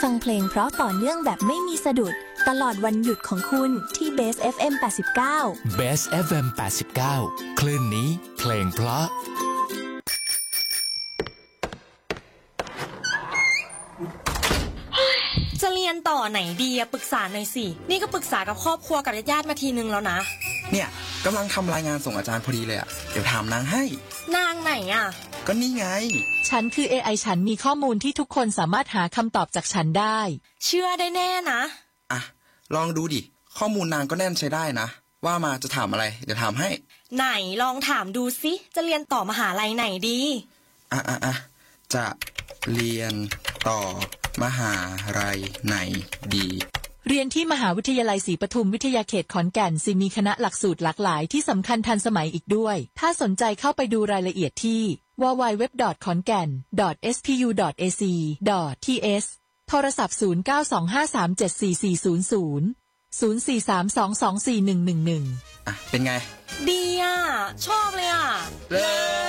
ฟังเพลงเพราะต่อเนื่องแบบไม่มีสะดุดตลอดวันหยุดของคุณที่ Base FM 89 Base FM 89 คลื่นนี้เพลงเพราะจะเรียนต่อไหนดีอะปรึกษาหน่อยสินี่ก็ปรึกษากับครอบครัวกับญาติมาทีนึงแล้วนะเนี่ยกำลังทำรายงานส่งอาจารย์พอดีเลยอ่ะเดี๋ยวถามนางให้นางไหนอะก็นี่ไงฉันคือ AI ฉันมีข้อมูลที่ทุกคนสามารถหาคำตอบจากฉันได้เชื่อได้แน่นะอ่ะลองดูดิข้อมูลนางก็แน่นใช้ได้นะว่ามาจะถามอะไรเดี๋ยวถามให้ไหนลองถามดูสิจะเรียนต่อมหาลัยไหนดีจะเรียนต่อมหาลัยไหนดีเรียนที่มหาวิทยาลัยศรีปทุมวิทยาเขตขอนแก่นสิมีคณะหลักสูตรหลากหลายที่สำคัญทันสมัยอีกด้วยถ้าสนใจเข้าไปดูรายละเอียดที่ www.khongan.ac.th โทรศัพท์0925374400 0432241111 เป็นไงดีอ่ะชอบเลยอ่ะ